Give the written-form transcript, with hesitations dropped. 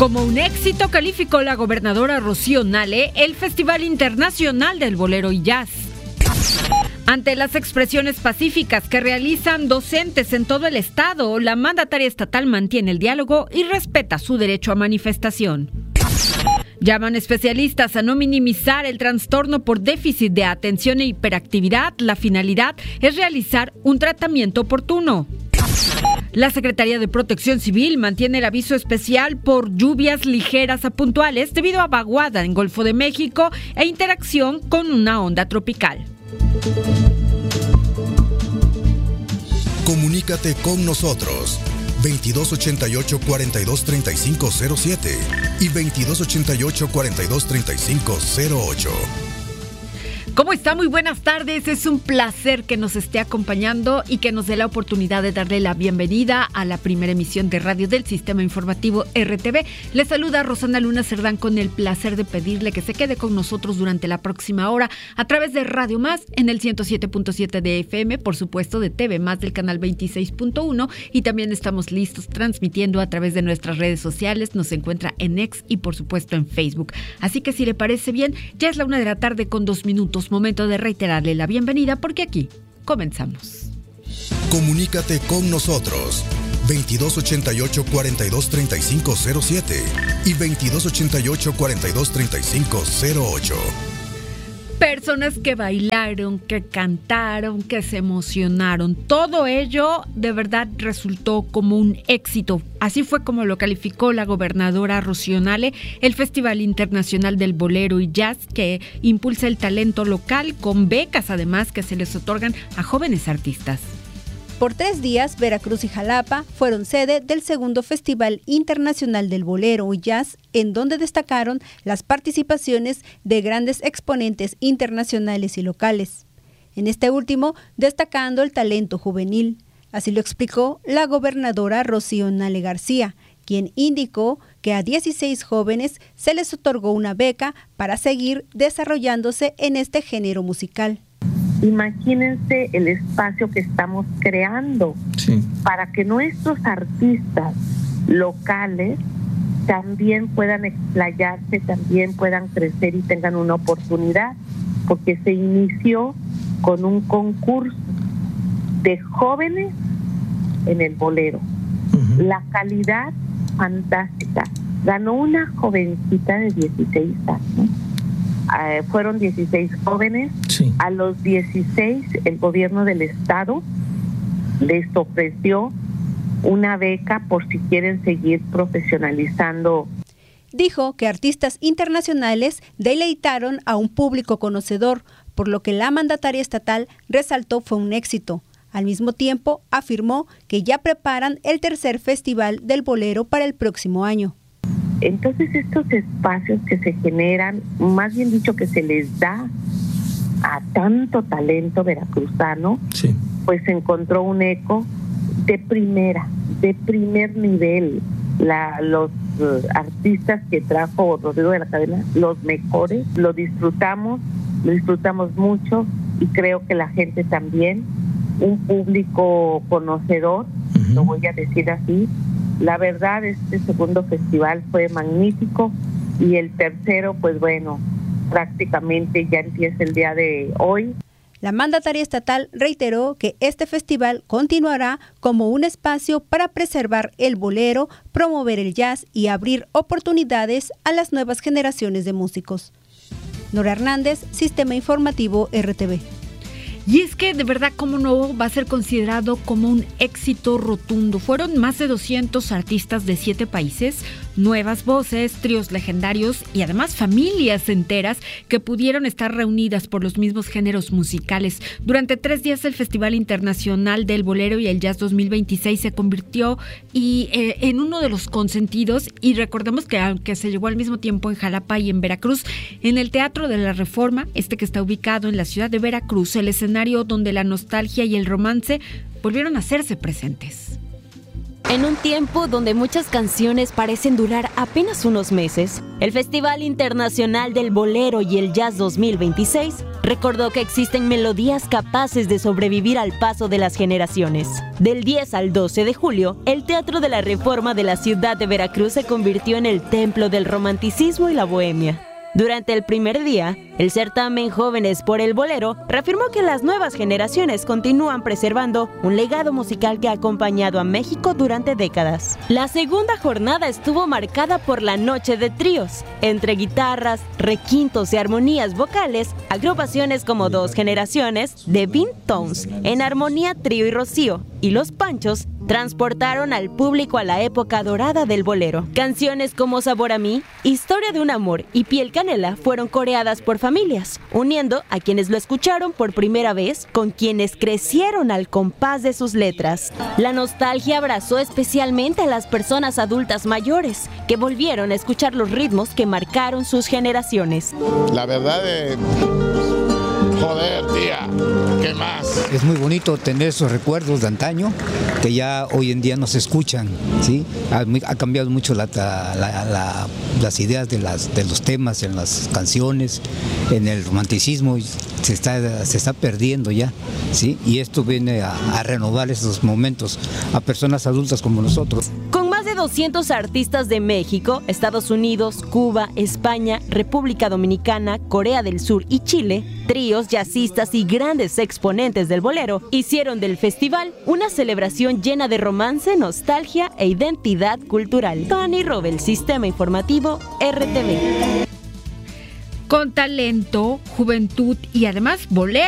Como un éxito calificó la gobernadora Rocío Nale el Festival Internacional del Bolero y Jazz. Ante las expresiones pacíficas que realizan docentes en todo el estado, la mandataria estatal mantiene el diálogo y respeta su derecho a manifestación. Llaman especialistas a no minimizar el trastorno por déficit de atención e hiperactividad. La finalidad es realizar un tratamiento oportuno. La Secretaría de Protección Civil mantiene el aviso especial por lluvias ligeras a puntuales debido a vaguada en Golfo de México e interacción con una onda tropical. Comunícate con nosotros 2288-423507 y 2288-423508. ¿Cómo está? Muy buenas tardes. Es un placer que nos esté acompañando y que nos dé la oportunidad de darle la bienvenida a la primera emisión de radio del Sistema Informativo RTV. Le saluda Rosana Luna Cerdán con el placer de pedirle que se quede con nosotros durante la próxima hora a través de Radio Más en el 107.7 de FM, por supuesto de TV Más del canal 26.1, y también estamos listos transmitiendo a través de nuestras redes sociales. Nos encuentra en X y por supuesto en Facebook. Así que si le parece bien, ya es la 1 de la tarde con 2 minutos. Momento de reiterarle la bienvenida porque aquí comenzamos. Comunícate con nosotros 2288-423507 y 2288-423508. Personas que bailaron, que cantaron, que se emocionaron. Todo ello de verdad resultó como un éxito. Así fue como lo calificó la gobernadora Rocío Nale el Festival Internacional del Bolero y Jazz, que impulsa el talento local con becas además que se les otorgan a jóvenes artistas. Por 3 días, Veracruz y Jalapa fueron sede del segundo Festival Internacional del Bolero y Jazz, en donde destacaron las participaciones de grandes exponentes internacionales y locales. En este último, destacando el talento juvenil. Así lo explicó la gobernadora Rocío Nale García, quien indicó que a 16 jóvenes se les otorgó una beca para seguir desarrollándose en este género musical. Imagínense el espacio que estamos creando para que nuestros artistas locales también puedan explayarse, también puedan crecer y tengan una oportunidad, porque se inició con un concurso de jóvenes en el bolero. Uh-huh. La calidad fantástica. Ganó una jovencita de 16 años. Fueron 16 jóvenes. Sí. A los 16 el gobierno del estado les ofreció una beca por si quieren seguir profesionalizando. Dijo que artistas internacionales deleitaron a un público conocedor, por lo que la mandataria estatal resaltó fue un éxito. Al mismo tiempo, afirmó que ya preparan el tercer Festival del Bolero para el próximo año. Entonces estos espacios que se generan, más bien dicho que se les da a tanto talento veracruzano, sí, pues encontró un eco de primer nivel. Los artistas que trajo Rodrigo de la Cadena, los mejores, lo disfrutamos mucho y creo que la gente también, un público conocedor, uh-huh, lo voy a decir así. La verdad, este segundo festival fue magnífico y el tercero, pues bueno, prácticamente ya empieza el día de hoy. La mandataria estatal reiteró que este festival continuará como un espacio para preservar el bolero, promover el jazz y abrir oportunidades a las nuevas generaciones de músicos. Nora Hernández, Sistema Informativo RTV. Y es que de verdad, cómo no, va a ser considerado como un éxito rotundo. Fueron más de 200 artistas de 7 países, nuevas voces, tríos legendarios y además familias enteras que pudieron estar reunidas por los mismos géneros musicales. Durante 3 días el Festival Internacional del Bolero y el Jazz 2026 se convirtió en uno de los consentidos, y recordemos que aunque se llevó al mismo tiempo en Jalapa y en Veracruz, en el Teatro de la Reforma, que está ubicado en la ciudad de Veracruz, el escenario donde la nostalgia y el romance volvieron a hacerse presentes. En un tiempo donde muchas canciones parecen durar apenas unos meses, el Festival Internacional del Bolero y el Jazz 2026 recordó que existen melodías capaces de sobrevivir al paso de las generaciones. Del 10 al 12 de julio, el Teatro de la Reforma de la ciudad de Veracruz se convirtió en el templo del romanticismo y la bohemia. Durante el primer día, el certamen Jóvenes por el Bolero reafirmó que las nuevas generaciones continúan preservando un legado musical que ha acompañado a México durante décadas. La segunda jornada estuvo marcada por la noche de tríos, entre guitarras, requintos y armonías vocales, agrupaciones como Dos Generaciones, The Bean Tones, En Armonía Trío y Rocío, y Los Panchos, transportaron al público a la época dorada del bolero. Canciones como Sabor a mí, Historia de un amor y Piel Canela fueron coreadas por familias, uniendo a quienes lo escucharon por primera vez con quienes crecieron al compás de sus letras. La nostalgia abrazó especialmente a las personas adultas mayores, que volvieron a escuchar los ritmos que marcaron sus generaciones. La verdad joder, tía, ¿qué más? Es muy bonito tener esos recuerdos de antaño que ya hoy en día no se escuchan, ¿sí? Ha cambiado mucho las ideas de los temas en las canciones, en el romanticismo, se está perdiendo ya, ¿sí? Y esto viene a renovar esos momentos a personas adultas como nosotros. Con más de 200 artistas de México, Estados Unidos, Cuba, España, República Dominicana, Corea del Sur y Chile, tríos, jazzistas y grandes exponentes del bolero hicieron del festival una celebración llena de romance, nostalgia e identidad cultural. Tony Robel, Sistema Informativo, RTV. Con talento, juventud y además bolero.